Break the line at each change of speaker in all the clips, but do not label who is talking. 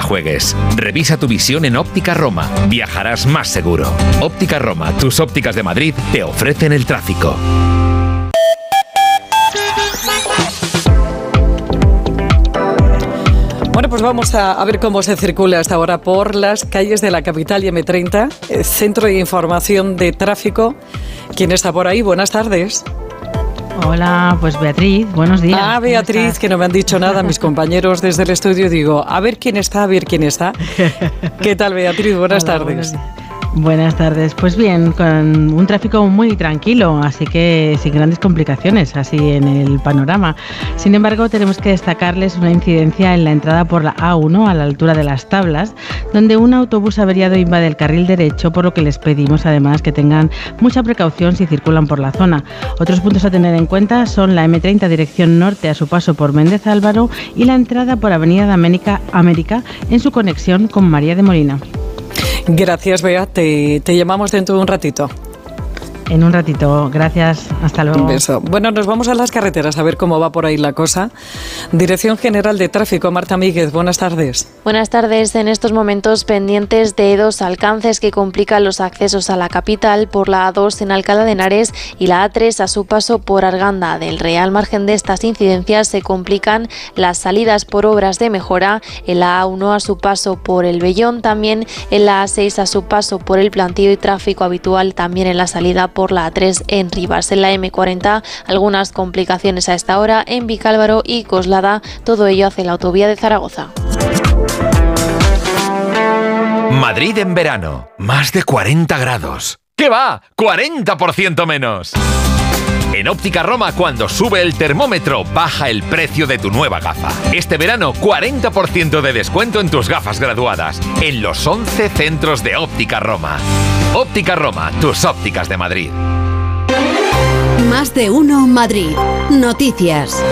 juegues. Revisa tu visión en Óptica Roma. Viajarás más seguro. Óptica Roma, tus ópticas de Madrid, te ofrecen el tráfico.
Bueno, pues vamos a ver cómo se circula hasta ahora por las calles de la capital y M30, Centro de Información de Tráfico. ¿Quién está por ahí? Buenas tardes.
Hola, pues Beatriz, buenos días.
Ah, Beatriz, que no me han dicho nada mis compañeros desde el estudio. Digo, a ver quién está. ¿Qué tal, Beatriz? Buenas tardes.
Buenas tardes. Pues bien, con un tráfico muy tranquilo, así que sin grandes complicaciones, así en el panorama. Sin embargo, tenemos que destacarles una incidencia en la entrada por la A1 a la altura de Las Tablas, donde un autobús averiado invade el carril derecho, por lo que les pedimos además que tengan mucha precaución si circulan por la zona. Otros puntos a tener en cuenta son la M30 dirección norte a su paso por Méndez Álvaro y la entrada por Avenida de América en su conexión con María de Molina.
Gracias, Bea. Te llamamos dentro de un ratito.
En un ratito. Gracias. Hasta luego.
Un beso. Bueno, nos vamos a las carreteras a ver cómo va por ahí la cosa. Dirección General de Tráfico, Marta Míguez. Buenas tardes.
Buenas tardes. En estos momentos pendientes de dos alcances que complican los accesos a la capital por la A2 en Alcalá de Henares y la A3 a su paso por Arganda del Rey. Al margen de estas incidencias se complican las salidas por obras de mejora en la A1 a su paso por el Vellón, también en la A6 a su paso por el Plantío y tráfico habitual también en la salida por la A3 en Rivas. En la M40 algunas complicaciones a esta hora en Vicálvaro y Coslada, todo ello hacia la autovía de Zaragoza.
Madrid en verano, más de 40 grados. ¿Qué va? ¡40% menos! En Óptica Roma, cuando sube el termómetro, baja el precio de tu nueva gafa. Este verano, 40% de descuento en tus gafas graduadas, en los 11 centros de Óptica Roma. Óptica Roma, tus ópticas de Madrid.
Más de uno Madrid. Noticias.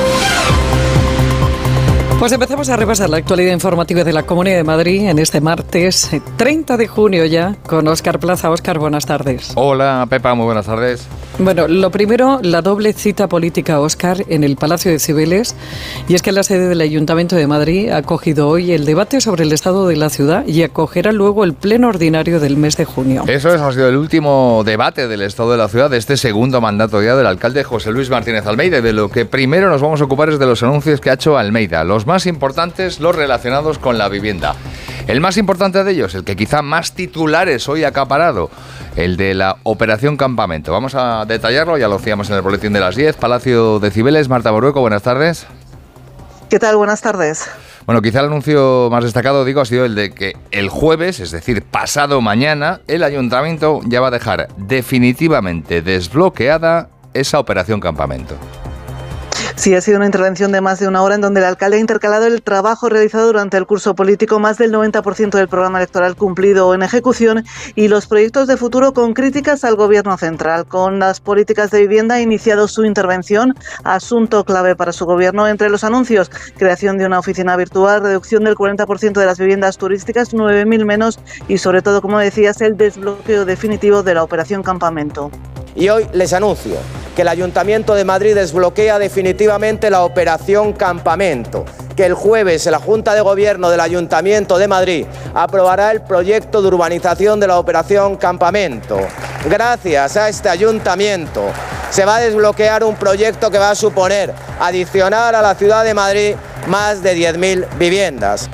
Pues empezamos a repasar la actualidad informativa de la Comunidad de Madrid en este martes 30 de junio ya con Óscar Plaza. Óscar, buenas tardes.
Hola, Pepa, muy buenas tardes.
Bueno, lo primero, la doble cita política, Óscar, en el Palacio de Cibeles, y es que la sede del Ayuntamiento de Madrid ha acogido hoy el debate sobre el estado de la ciudad y acogerá luego el pleno ordinario del mes de junio.
Eso ha sido el último debate del estado de la ciudad de este segundo mandato ya del alcalde José Luis Martínez Almeida. De lo que primero nos vamos a ocupar es de los anuncios que ha hecho Almeida, los más importantes, los relacionados con la vivienda. El más importante de ellos, el que quizá más titulares hoy ha acaparado, el de la Operación Campamento. Vamos a detallarlo, ya lo hacíamos en el boletín de las 10, Palacio de Cibeles. Marta Borueco, buenas tardes.
¿Qué tal? Buenas tardes.
Bueno, quizá el anuncio más destacado, ha sido el de que el jueves, es decir, pasado mañana, el Ayuntamiento ya va a dejar definitivamente desbloqueada esa Operación Campamento.
Sí, ha sido una intervención de más de una hora en donde el alcalde ha intercalado el trabajo realizado durante el curso político, más del 90% del programa electoral cumplido o en ejecución, y los proyectos de futuro con críticas al gobierno central. Con las políticas de vivienda ha iniciado su intervención, asunto clave para su gobierno. Entre los anuncios, creación de una oficina virtual, reducción del 40% de las viviendas turísticas, 9.000 menos, y sobre todo, como decías, el desbloqueo definitivo de la Operación Campamento.
Y hoy les anuncio que el Ayuntamiento de Madrid desbloquea definitivamente la Operación Campamento, que el jueves la Junta de Gobierno del Ayuntamiento de Madrid aprobará el proyecto de urbanización de la Operación Campamento. Gracias a este Ayuntamiento se va a desbloquear un proyecto que va a suponer adicionar a la ciudad de Madrid más de 10.000 viviendas.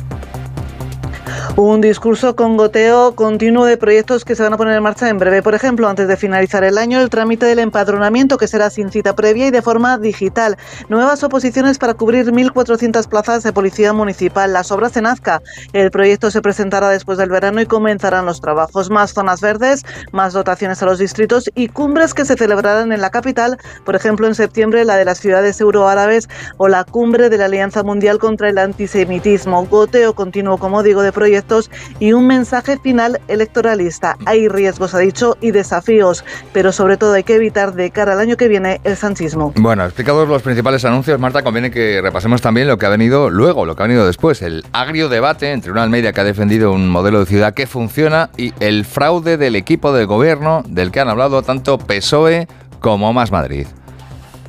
Un discurso con goteo continuo de proyectos que se van a poner en marcha en breve. Por ejemplo, antes de finalizar el año, el trámite del empadronamiento, que será sin cita previa y de forma digital. Nuevas oposiciones para cubrir 1.400 plazas de policía municipal. Las obras en Azca. El proyecto se presentará después del verano y comenzarán los trabajos. Más zonas verdes, más dotaciones a los distritos y cumbres que se celebrarán en la capital. Por ejemplo, en septiembre, la de las ciudades euroárabes o la cumbre de la Alianza Mundial contra el Antisemitismo. Goteo continuo, como digo, de proyectos y un mensaje final electoralista. Hay riesgos, ha dicho, y desafíos, pero sobre todo hay que evitar de cara al año que viene el sanchismo.
Bueno, explicados los principales anuncios, Marta, conviene que repasemos también lo que ha venido luego, lo que ha venido después, el agrio debate entre una Almeida que ha defendido un modelo de ciudad que funciona y el fraude del equipo de gobierno del que han hablado tanto PSOE como Más Madrid.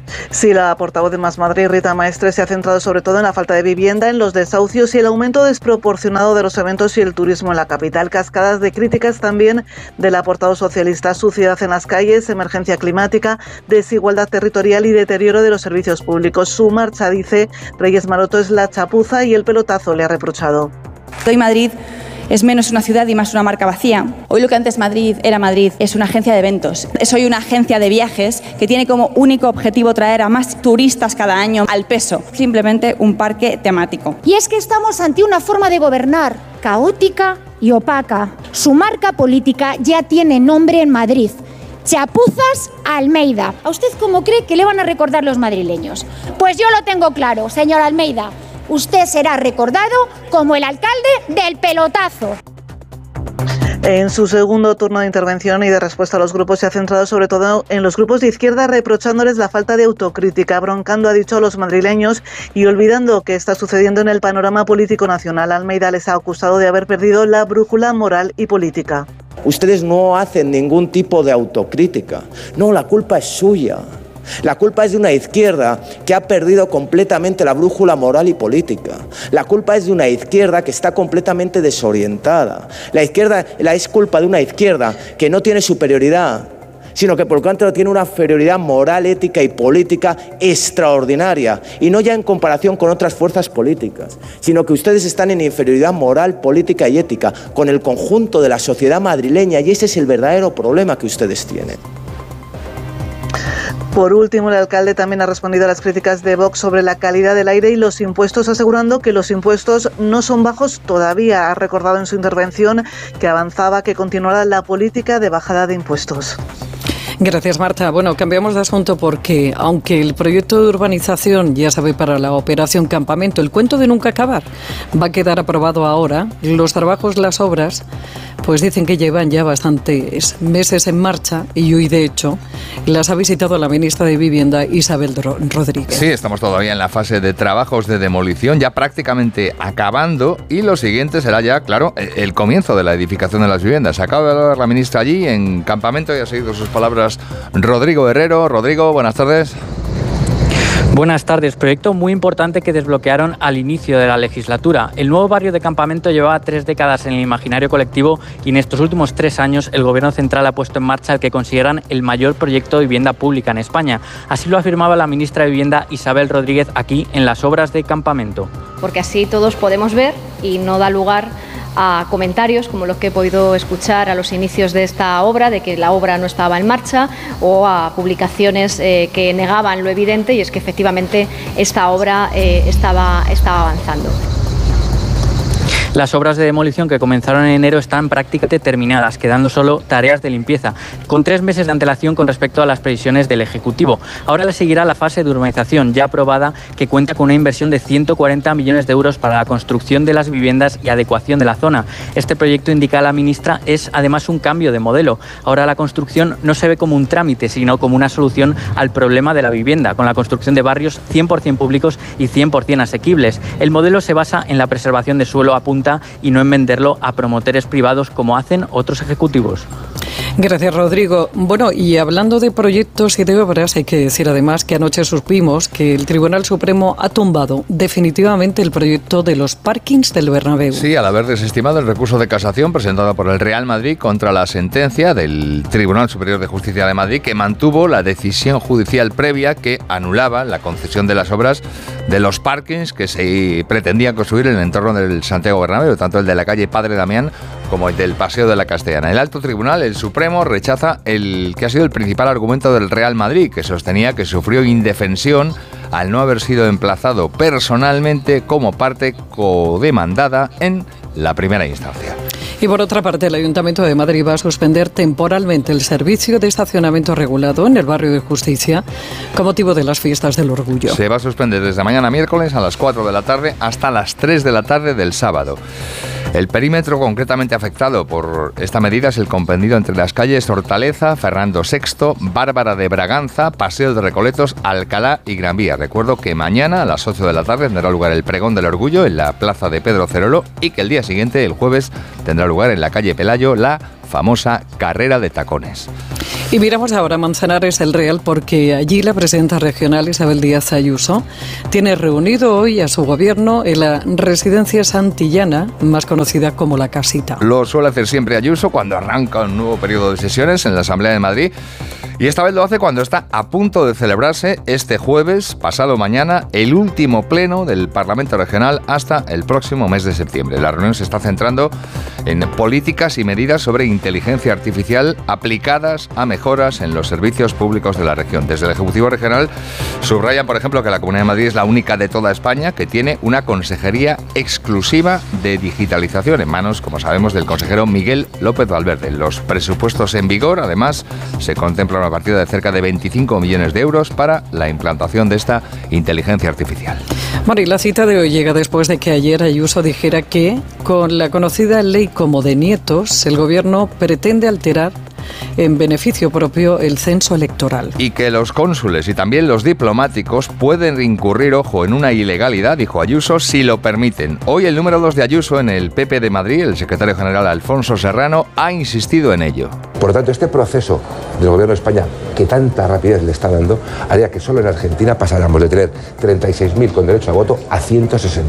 Sí, la portavoz de Más Madrid, Rita Maestre, se ha centrado sobre todo en la falta de vivienda, en los desahucios y el aumento desproporcionado de los eventos y el turismo en la capital. Cascadas de críticas también de la portavoz socialista: suciedad en las calles, emergencia climática, desigualdad territorial y deterioro de los servicios públicos. Su marcha, dice Reyes Maroto, es la chapuza y el pelotazo, le ha reprochado.
Hoy Madrid es menos una ciudad y más una marca vacía. Hoy lo que antes Madrid era Madrid es una agencia de eventos. Es hoy una agencia de viajes que tiene como único objetivo traer a más turistas cada año al peso. Simplemente un parque temático.
Y es que estamos ante una forma de gobernar caótica y opaca. Su marca política ya tiene nombre en Madrid: Chapuzas Almeida. ¿A usted cómo cree que le van a recordar los madrileños? Pues yo lo tengo claro, señor Almeida. Usted será recordado como el alcalde del pelotazo.
En su segundo turno de intervención y de respuesta a los grupos, se ha centrado sobre todo en los grupos de izquierda, reprochándoles la falta de autocrítica, broncando, ha dicho, a los madrileños y olvidando qué está sucediendo en el panorama político nacional. Almeida les ha acusado de haber perdido la brújula moral y política.
Ustedes no hacen ningún tipo de autocrítica. No, la culpa es suya. La culpa es de una izquierda que ha perdido completamente la brújula moral y política. La culpa es de una izquierda que está completamente desorientada. Es culpa de una izquierda que no tiene superioridad, sino que por lo tanto tiene una inferioridad moral, ética y política extraordinaria. Y no ya en comparación con otras fuerzas políticas, sino que ustedes están en inferioridad moral, política y ética con el conjunto de la sociedad madrileña, y ese es el verdadero problema que ustedes tienen.
Por último, el alcalde también ha respondido a las críticas de Vox sobre la calidad del aire y los impuestos, asegurando que los impuestos no son bajos todavía. Ha recordado en su intervención que avanzaba que continuará la política de bajada de impuestos.
Gracias, Marta. Bueno, cambiamos de asunto porque, aunque el proyecto de urbanización, ya sabe, para la operación Campamento, el cuento de nunca acabar, va a quedar aprobado ahora, los trabajos, las obras, pues dicen que llevan ya bastantes meses en marcha y hoy, de hecho, las ha visitado la ministra de Vivienda, Isabel Rodríguez.
Sí, estamos todavía en la fase de trabajos de demolición, ya prácticamente acabando, y lo siguiente será ya, claro, el comienzo de la edificación de las viviendas. Acaba de hablar la ministra allí en Campamento y ha seguido sus palabras Rodrigo Herrero. Rodrigo, buenas tardes.
Buenas tardes. Proyecto muy importante que desbloquearon al inicio de la legislatura. El nuevo barrio de Campamento llevaba 3 décadas en el imaginario colectivo y en estos últimos 3 años el Gobierno central ha puesto en marcha el que consideran el mayor proyecto de vivienda pública en España. Así lo afirmaba la ministra de Vivienda, Isabel Rodríguez, aquí en las obras de Campamento.
Porque así todos podemos ver y no da lugar a comentarios como los que he podido escuchar a los inicios de esta obra, de que la obra no estaba en marcha, o a publicaciones que negaban lo evidente, y es que efectivamente esta obra estaba avanzando.
Las obras de demolición que comenzaron en enero están prácticamente terminadas, quedando solo tareas de limpieza, con 3 meses de antelación con respecto a las previsiones del Ejecutivo. Ahora le seguirá la fase de urbanización ya aprobada, que cuenta con una inversión de 140 millones de euros para la construcción de las viviendas y adecuación de la zona. Este proyecto, indica la ministra, es además un cambio de modelo. Ahora la construcción no se ve como un trámite, sino como una solución al problema de la vivienda, con la construcción de barrios 100% públicos y 100% asequibles. El modelo se basa en la preservación de suelo a punta y no en venderlo a promotores privados como hacen otros ejecutivos.
Gracias, Rodrigo. Bueno, y hablando de proyectos y de obras, hay que decir además que anoche supimos que el Tribunal Supremo ha tumbado definitivamente el proyecto de los parkings del Bernabéu.
Sí, al haber desestimado el recurso de casación presentado por el Real Madrid contra la sentencia del Tribunal Superior de Justicia de Madrid, que mantuvo la decisión judicial previa que anulaba la concesión de las obras de los parkings que se pretendían construir en el entorno del Santiago Bernabéu, tanto el de la calle Padre Damián como el del Paseo de la Castellana. El alto tribunal, el Supremo, rechaza el que ha sido el principal argumento del Real Madrid, que sostenía que sufrió indefensión al no haber sido emplazado personalmente como parte codemandada en la primera instancia.
Y por otra parte, el Ayuntamiento de Madrid va a suspender temporalmente el servicio de estacionamiento regulado en el barrio de Justicia con motivo de las fiestas del Orgullo.
Se va a suspender desde mañana miércoles a las 4 de la tarde hasta las 3 de la tarde del sábado. El perímetro concretamente afectado por esta medida es el comprendido entre las calles Hortaleza, Fernando VI, Bárbara de Braganza, Paseo de Recoletos, Alcalá y Gran Vía. Recuerdo que mañana a las 8 de la tarde tendrá lugar el pregón del Orgullo en la plaza de Pedro Cerolo y que el día siguiente, el jueves, tendrá lugar en la calle Pelayo la famosa carrera de tacones.
Y miramos ahora a Manzanares el Real, porque allí la presidenta regional Isabel Díaz Ayuso tiene reunido hoy a su gobierno en la residencia santillana, más conocida como La Casita.
Lo suele hacer siempre Ayuso cuando arranca un nuevo periodo de sesiones en la Asamblea de Madrid. Y esta vez lo hace cuando está a punto de celebrarse este jueves, pasado mañana, el último pleno del Parlamento Regional hasta el próximo mes de septiembre. La reunión se está centrando en políticas y medidas sobre inteligencia artificial aplicadas a mejoras en los servicios públicos de la región. Desde el Ejecutivo Regional subrayan, por ejemplo, que la Comunidad de Madrid es la única de toda España que tiene una consejería exclusiva de digitalización en manos, como sabemos, del consejero Miguel López Valverde. Los presupuestos en vigor, además, se contemplan una partida de cerca de 25 millones de euros para la implantación de esta inteligencia artificial.
Bueno, y la cita de hoy llega después de que ayer Ayuso dijera que, con la conocida ley como de nietos, el gobierno pretende alterar en beneficio propio el censo electoral.
Y que los cónsules y también los diplomáticos pueden incurrir, ojo, en una ilegalidad, dijo Ayuso, si lo permiten. Hoy el número 2 de Ayuso en el PP de Madrid, el secretario general Alfonso Serrano, ha insistido en ello.
Por lo tanto, este proceso del gobierno de España, que tanta rapidez le está dando, haría que solo en Argentina pasáramos de tener 36.000 con derecho a voto a 160.000.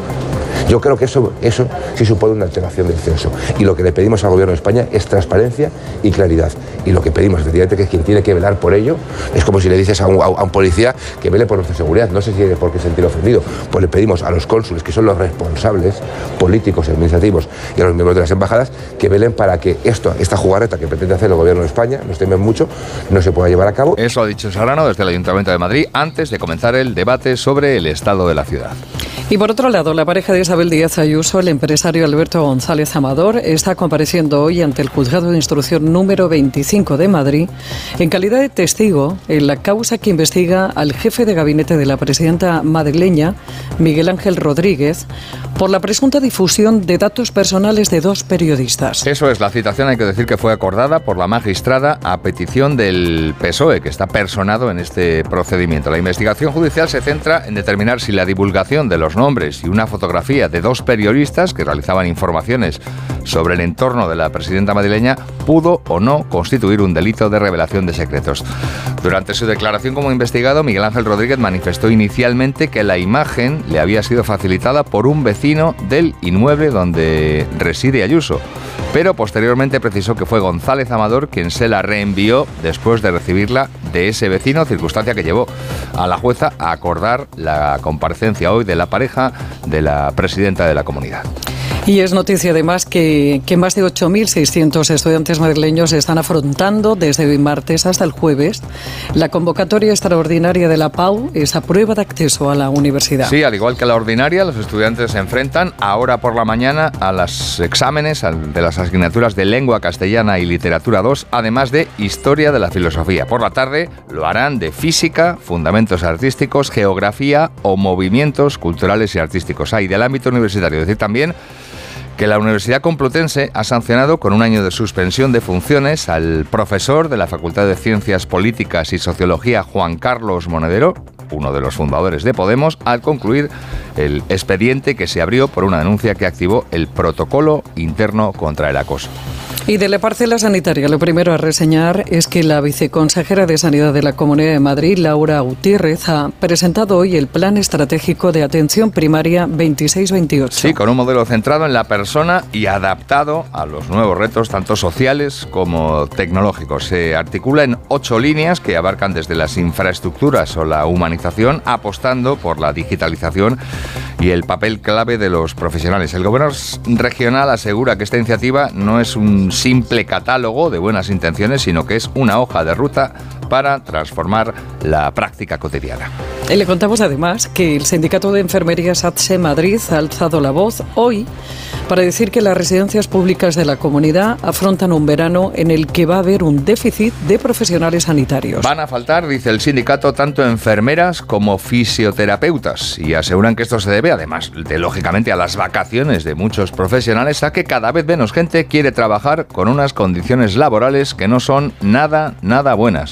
Yo creo que eso sí supone una alteración del censo. Y lo que le pedimos al Gobierno de España es transparencia y claridad. Y lo que pedimos, efectivamente, que quien tiene que velar por ello, es como si le dices a un policía que vele por nuestra seguridad. No sé si tiene por qué sentir ofendido. Pues le pedimos a los cónsules, que son los responsables políticos y administrativos, y a los miembros de las embajadas, que velen para que esta jugarreta que pretende hacer el Gobierno de España, nos temen mucho, no se pueda llevar a cabo.
Eso ha dicho Serrano desde el Ayuntamiento de Madrid antes de comenzar el debate sobre el estado de la ciudad.
Y por otro lado, la pareja de Isabel Díaz Ayuso, el empresario Alberto González Amador, está compareciendo hoy ante el Juzgado de Instrucción número 25 de Madrid en calidad de testigo en la causa que investiga al jefe de gabinete de la presidenta madrileña, Miguel Ángel Rodríguez, por la presunta difusión de datos personales de 2 periodistas.
Eso es, la citación hay que decir que fue acordada por la magistrada a petición del PSOE, que está personado en este procedimiento. La investigación judicial se centra en determinar si la divulgación de los nombres y una fotografía de 2 periodistas que realizaban informaciones sobre el entorno de la presidenta madrileña pudo o no constituir un delito de revelación de secretos. Durante su declaración como investigado, Miguel Ángel Rodríguez manifestó inicialmente que la imagen le había sido facilitada por un vecino del inmueble donde reside Ayuso, pero posteriormente precisó que fue González Amador quien se la reenvió después de recibirla de ese vecino, circunstancia que llevó a la jueza a acordar la comparecencia hoy de la pareja de la presidenta de la comunidad.
Y es noticia además que más de 8.600 estudiantes madrileños están afrontando desde hoy martes hasta el jueves la convocatoria extraordinaria de la PAU, esa prueba de acceso a la universidad.
Sí, al igual que la ordinaria, los estudiantes se enfrentan ahora por la mañana a los exámenes de las asignaturas de Lengua Castellana y Literatura 2, además de Historia de la Filosofía. Por la tarde lo harán de Física, Fundamentos Artísticos, Geografía o Movimientos Culturales y Artísticos. Del ámbito universitario, decir también que la Universidad Complutense ha sancionado con un año de suspensión de funciones al profesor de la Facultad de Ciencias Políticas y Sociología, Juan Carlos Monedero, uno de los fundadores de Podemos, al concluir el expediente que se abrió por una denuncia que activó el protocolo interno contra el acoso.
Y de la parcela sanitaria, lo primero a reseñar es que la viceconsejera de Sanidad de la Comunidad de Madrid, Laura Gutiérrez, ha presentado hoy el Plan Estratégico de Atención Primaria 26-28.
Sí, con un modelo centrado en la persona y adaptado a los nuevos retos, tanto sociales como tecnológicos. Se articula en 8 líneas que abarcan desde las infraestructuras o la humanización, apostando por la digitalización y el papel clave de los profesionales. El gobierno regional asegura que esta iniciativa no es un simple catálogo de buenas intenciones, sino que es una hoja de ruta para transformar la práctica cotidiana.
Y le contamos además que el Sindicato de Enfermería SATSE Madrid ha alzado la voz hoy para decir que las residencias públicas de la comunidad afrontan un verano en el que va a haber un déficit de profesionales sanitarios.
Van a faltar, dice el sindicato, tanto enfermeras como fisioterapeutas, y aseguran que esto se debe, además de, lógicamente, a las vacaciones de muchos profesionales, a que cada vez menos gente quiere trabajar con unas condiciones laborales que no son nada buenas.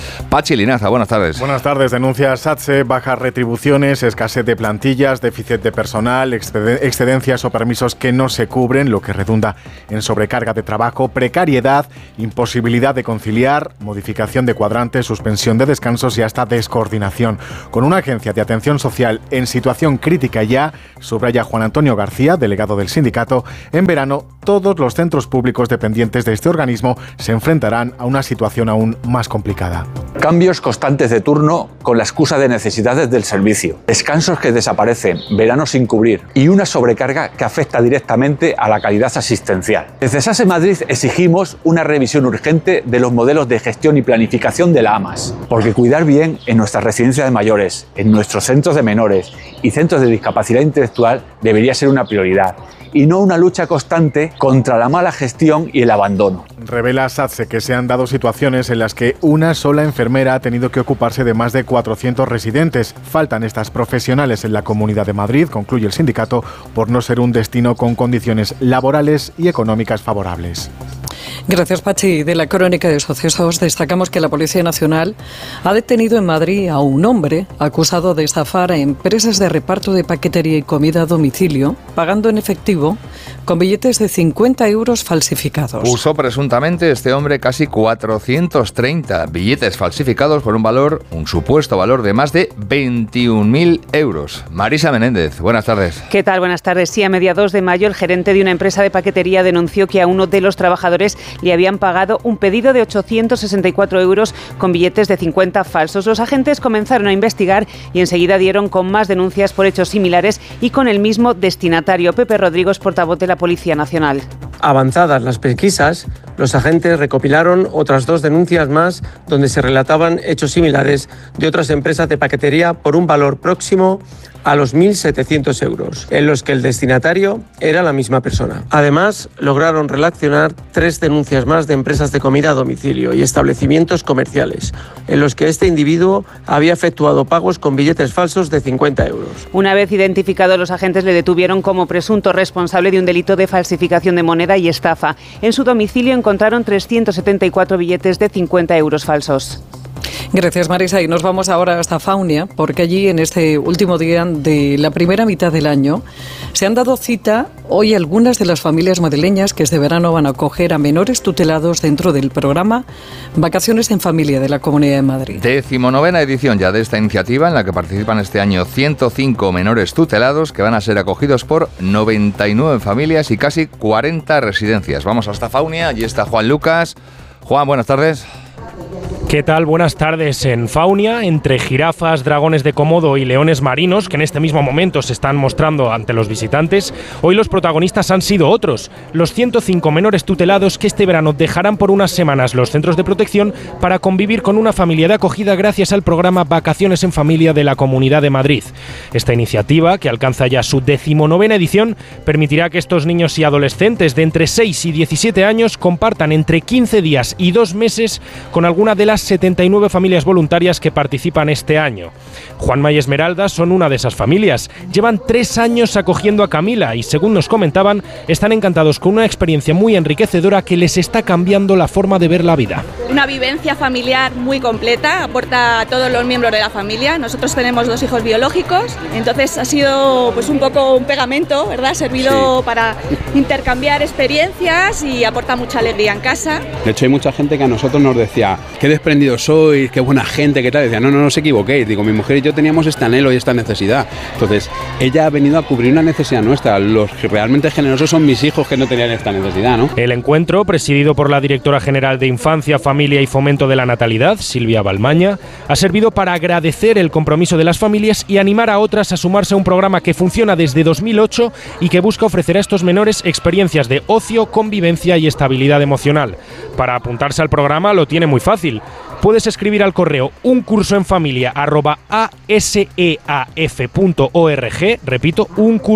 Pachi Linaza, buenas tardes.
Buenas tardes. Denuncia SATSE, bajas retribuciones, escasez de plantillas, déficit de personal, excedencias o permisos que no se cubren, lo que redunda en sobrecarga de trabajo, precariedad, imposibilidad de conciliar, modificación de cuadrantes, suspensión de descansos y hasta descoordinación. Con una agencia de atención social en situación crítica ya, subraya Juan Antonio García, delegado del sindicato, en verano todos los centros públicos dependientes de este organismo se enfrentarán a una situación aún más complicada.
Cambios constantes de turno con la excusa de necesidades del servicio, descansos que desaparecen, veranos sin cubrir y una sobrecarga que afecta directamente a la calidad asistencial. Desde SATSE Madrid exigimos una revisión urgente de los modelos de gestión y planificación de la AMAS, porque cuidar bien en nuestras residencias de mayores, en nuestros centros de menores y centros de discapacidad intelectual debería ser una prioridad y no una lucha constante contra la mala gestión y el abandono.
Revela SATSE que se han dado situaciones en las que una sola enfermera ha tenido que ocuparse de más de 400 residentes. Faltan estas profesionales en la Comunidad de Madrid, concluye el sindicato, por no ser un destino con condiciones laborales y económicas favorables.
Gracias, Pachi. De la crónica de sucesos destacamos que la Policía Nacional ha detenido en Madrid a un hombre acusado de estafar a empresas de reparto de paquetería y comida a domicilio, pagando en efectivo con billetes de 50 euros falsificados.
Usó presuntamente este hombre casi 430 billetes falsificados por un supuesto valor de más de 21.000 euros. Marisa Menéndez, buenas tardes.
¿Qué tal? Buenas tardes. Sí, a mediados de mayo el gerente de una empresa de paquetería denunció que a uno de los trabajadores le habían pagado un pedido de 864 euros con billetes de 50 falsos. Los agentes comenzaron a investigar y enseguida dieron con más denuncias por hechos similares y con el mismo destinatario. Pepe Rodríguez, portavoz de la Policía Nacional.
Avanzadas las pesquisas, los agentes recopilaron otras 2 denuncias más donde se relataban hechos similares de otras empresas de paquetería por un valor próximo a los 1.700 euros, en los que el destinatario era la misma persona. Además, lograron relacionar 3 denuncias más de empresas de comida a domicilio y establecimientos comerciales, en los que este individuo había efectuado pagos con billetes falsos de 50 euros.
Una vez identificado, los agentes le detuvieron como presunto responsable de un delito de falsificación de moneda y estafa. En su domicilio encontraron 374 billetes de 50 euros falsos.
Gracias, Marisa. Y nos vamos ahora hasta Faunia, porque allí en este último día de la primera mitad del año se han dado cita hoy algunas de las familias madrileñas que este verano van a acoger a menores tutelados dentro del programa Vacaciones en Familia de la Comunidad de Madrid.
19ª edición ya de esta iniciativa en la que participan este año 105 menores tutelados que van a ser acogidos por 99 familias y casi 40 residencias. Vamos hasta Faunia, allí está Juan Lucas. Juan, buenas tardes.
¿Qué tal? Buenas tardes. En Faunia, entre jirafas, dragones de Komodo y leones marinos, que en este mismo momento se están mostrando ante los visitantes, hoy los protagonistas han sido otros, los 105 menores tutelados que este verano dejarán por unas semanas los centros de protección para convivir con una familia de acogida gracias al programa Vacaciones en Familia de la Comunidad de Madrid. Esta iniciativa, que alcanza ya su 19ª edición, permitirá que estos niños y adolescentes de entre 6 y 17 años compartan entre 15 días y 2 meses con alguna de las 79 familias voluntarias que participan este año. Juanma y Esmeralda son una de esas familias. Llevan 3 años acogiendo a Camila y, según nos comentaban, están encantados con una experiencia muy enriquecedora que les está cambiando la forma de ver la vida.
Una vivencia familiar muy completa, aporta a todos los miembros de la familia. Nosotros tenemos 2 hijos biológicos, entonces ha sido pues un poco un pegamento, ¿verdad? Ha servido para intercambiar experiencias y aporta mucha alegría en casa.
De hecho, hay mucha gente que a nosotros nos decía: qué desprendidos sois, qué buena gente, qué tal. Decía, no os equivoquéis. Digo, mi mujer y yo teníamos este anhelo y esta necesidad. Entonces, ella ha venido a cubrir una necesidad nuestra. Los realmente generosos son mis hijos que no tenían esta necesidad, ¿no?
El encuentro, presidido por la directora general de Infancia, Familia y Fomento de la Natalidad, Silvia Balmaña, ha servido para agradecer el compromiso de las familias y animar a otras a sumarse a un programa que funciona desde 2008 y que busca ofrecer a estos menores experiencias de ocio, convivencia y estabilidad emocional. Para apuntarse al programa lo tiene muy fácil. Puedes escribir al correo uncursoenfamilia@aseaf.org, repito,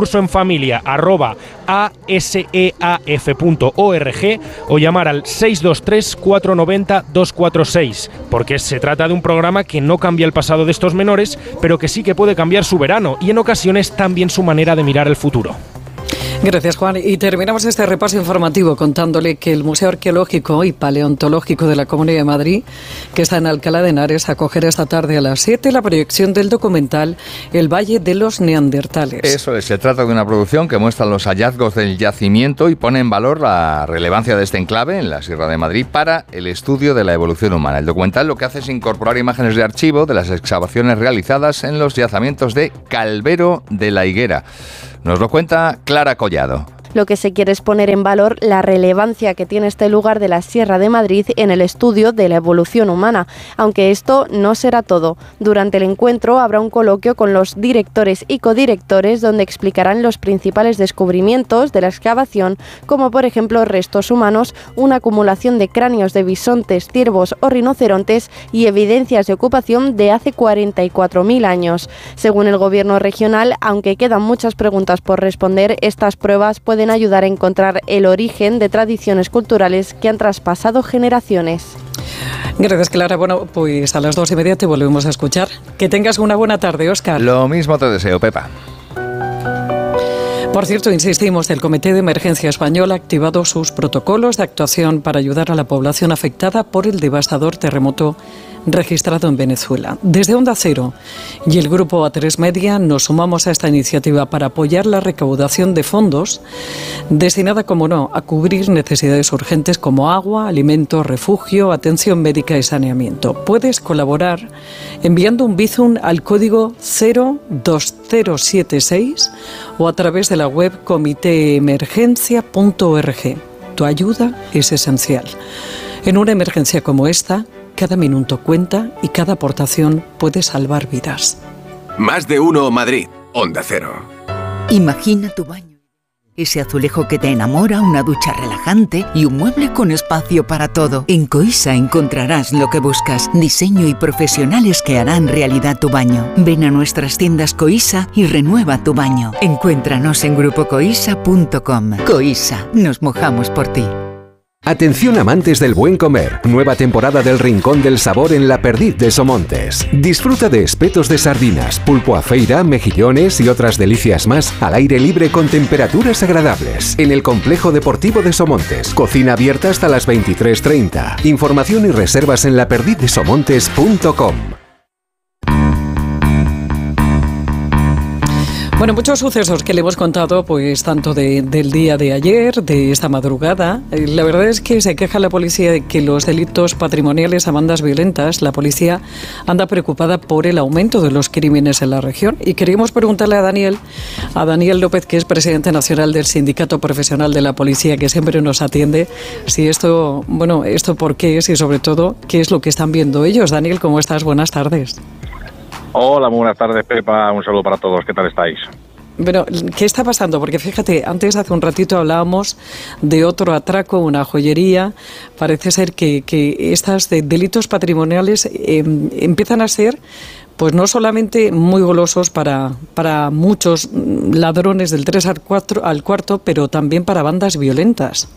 uncursoenfamilia@aseaf.org, o llamar al 623 490 246, porque se trata de un programa que no cambia el pasado de estos menores, pero que sí que puede cambiar su verano y en ocasiones también su manera de mirar el futuro.
Gracias, Juan. Y terminamos este repaso informativo contándole que el Museo Arqueológico y Paleontológico de la Comunidad de Madrid, que está en Alcalá de Henares, acogerá esta tarde a las 7 la proyección del documental El Valle de los Neandertales.
Eso es, se trata de una producción que muestra los hallazgos del yacimiento y pone en valor la relevancia de este enclave en la Sierra de Madrid para el estudio de la evolución humana. El documental lo que hace es incorporar imágenes de archivo de las excavaciones realizadas en los yacimientos de Calvero de la Higuera. Nos lo cuenta Clara Collado.
Lo que se quiere es poner en valor la relevancia que tiene este lugar de la Sierra de Madrid en el estudio de la evolución humana. Aunque esto no será todo. Durante el encuentro habrá un coloquio con los directores y codirectores donde explicarán los principales descubrimientos de la excavación, como por ejemplo restos humanos, una acumulación de cráneos de bisontes, ciervos o rinocerontes y evidencias de ocupación de hace 44.000 años. Según el gobierno regional, aunque quedan muchas preguntas por responder, estas pruebas pueden ayudar a encontrar el origen de tradiciones culturales que han traspasado generaciones.
Gracias, Clara. Bueno, pues a las 2:30 te volvemos a escuchar. Que tengas una buena tarde, Óscar.
Lo mismo te deseo, Pepa.
Por cierto, insistimos, el Comité de Emergencia Español ha activado sus protocolos de actuación para ayudar a la población afectada por el devastador terremoto registrado en Venezuela. Desde Onda Cero y el grupo A3 Media nos sumamos a esta iniciativa para apoyar la recaudación de fondos destinada, como no, a cubrir necesidades urgentes como agua, alimentos, refugio, atención médica y saneamiento. Puedes colaborar enviando un Bizum al código 02076 o a través de la web comiteemergencia.org. Tu ayuda es esencial. En una emergencia como esta, cada minuto cuenta y cada aportación puede salvar vidas.
Más de uno Madrid, Onda Cero.
Imagina tu baño. Ese azulejo que te enamora, una ducha relajante y un mueble con espacio para todo. En Coisa encontrarás lo que buscas. Diseño y profesionales que harán realidad tu baño. Ven a nuestras tiendas Coisa y renueva tu baño. Encuéntranos en grupocoisa.com. Coisa, nos mojamos por ti.
Atención amantes del buen comer, nueva temporada del Rincón del Sabor en La Perdiz de Somontes. Disfruta de espetos de sardinas, pulpo a feira, mejillones y otras delicias más al aire libre con temperaturas agradables. En el Complejo Deportivo de Somontes, cocina abierta hasta las 23:30. Información y reservas en laperdizdesomontes.com.
Bueno, muchos sucesos que le hemos contado, pues tanto del día de ayer, de esta madrugada. La verdad es que se queja la policía de que los delitos patrimoniales a bandas violentas, la policía anda preocupada por el aumento de los crímenes en la región. Y queríamos preguntarle a Daniel López, que es presidente nacional del Sindicato Profesional de la Policía, que siempre nos atiende, si esto por qué es y sobre todo, qué es lo que están viendo ellos. Daniel, ¿cómo estás? Buenas tardes.
Hola, muy buenas tardes, Pepa. Un saludo para todos. ¿Qué tal estáis?
Bueno, ¿qué está pasando? Porque fíjate, hace un ratito hablábamos de otro atraco, una joyería. Parece ser que estas delitos patrimoniales empiezan a ser, pues no solamente muy golosos para muchos ladrones del 3 al 4, pero también para bandas violentas.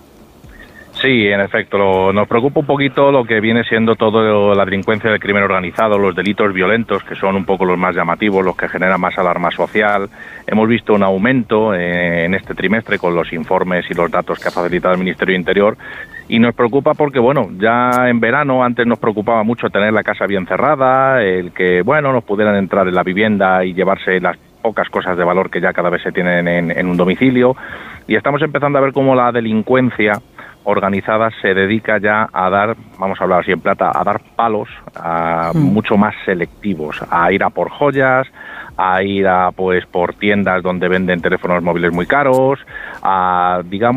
Sí, en efecto, nos preocupa un poquito lo que viene siendo toda la delincuencia del crimen organizado, los delitos violentos, que son un poco los más llamativos, los que generan más alarma social. Hemos visto un aumento en este trimestre con los informes y los datos que ha facilitado el Ministerio de Interior, y nos preocupa porque, bueno, ya en verano antes nos preocupaba mucho tener la casa bien cerrada, el que, bueno, nos pudieran entrar en la vivienda y llevarse las pocas cosas de valor que ya cada vez se tienen en un domicilio, y estamos empezando a ver cómo la delincuencia organizada se dedica ya a dar, vamos a hablar así en plata, a dar palos mucho más selectivos, a ir a por joyas, a ir a pues por tiendas donde venden teléfonos móviles muy caros, a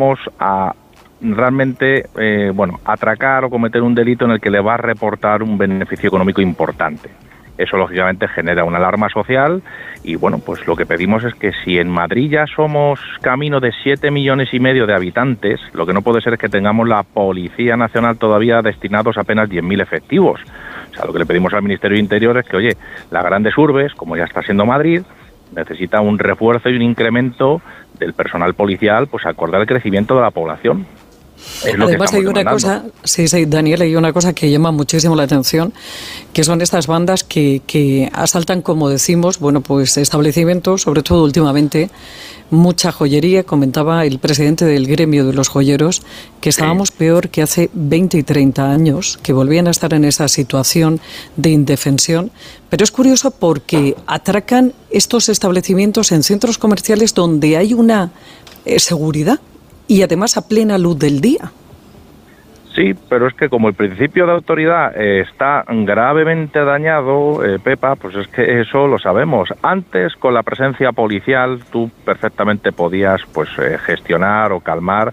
realmente atracar o cometer un delito en el que le va a reportar un beneficio económico importante. Eso lógicamente genera una alarma social y bueno, pues lo que pedimos es que si en Madrid ya somos camino de 7,5 millones de habitantes, lo que no puede ser es que tengamos la Policía Nacional todavía destinados a apenas 10.000 efectivos. O sea, lo que le pedimos al Ministerio de Interior es que, oye, las grandes urbes, como ya está siendo Madrid, necesita un refuerzo y un incremento del personal policial, pues acorde al crecimiento de la población.
Además hay una cosa, Daniel, hay una cosa que llama muchísimo la atención, que son estas bandas que asaltan, como decimos, bueno, pues establecimientos, sobre todo últimamente, mucha joyería. Comentaba el presidente del gremio de los joyeros que estábamos peor que hace 20 y 30 años, que volvían a estar en esa situación de indefensión. Pero es curioso porque atracan estos establecimientos en centros comerciales donde hay una seguridad y además a plena luz del día.
Sí, pero es que como el principio de autoridad está gravemente dañado, Pepa, pues es que eso lo sabemos. Antes, con la presencia policial, tú perfectamente podías gestionar o calmar